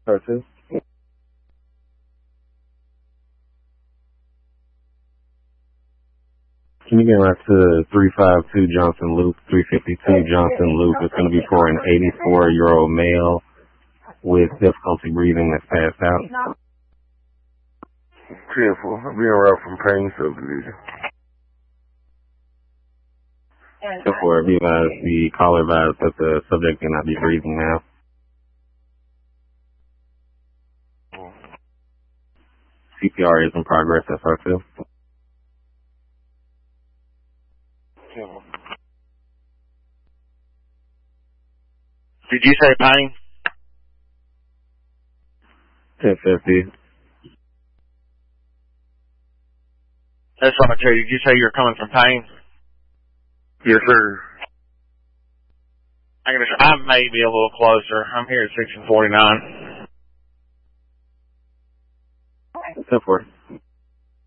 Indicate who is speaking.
Speaker 1: R2. Can you get right to 352 Johnson Loop, 352 Johnson Loop? It's going to be for an 84-year-old male with difficulty breathing that's passed out.
Speaker 2: 10-4. I'm being route from Payne subdivision.
Speaker 1: 10-4. Be advised, the caller advised that the subject cannot be breathing now. CPR is in progress, SR2.
Speaker 3: Did you say Payne?
Speaker 1: 1050.
Speaker 3: That's what I tell you. Did you say you're coming from Payne?
Speaker 2: Yes, sir.
Speaker 3: I may be a little closer. I'm here at 649.
Speaker 1: 10-4.